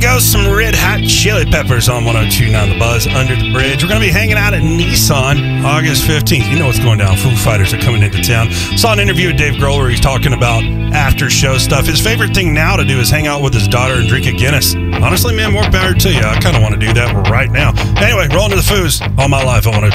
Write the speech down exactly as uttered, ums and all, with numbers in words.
go, some Red Hot Chili Peppers on one oh two point nine The Buzz, Under the Bridge. We're going to be hanging out at Nissan August fifteenth. You know what's going down. Foo Fighters are coming into town. Saw an interview with Dave Grohl where he's talking about after-show stuff. His favorite thing now to do is hang out with his daughter and drink a Guinness. Honestly, man, more power to you. I kind of want to do that right now. Anyway, rolling to the Foos all my life on one oh two.